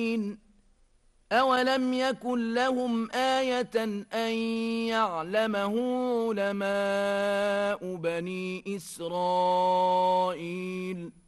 أولم يكن لهم آية أن يعلمه علماء بني إسرائيل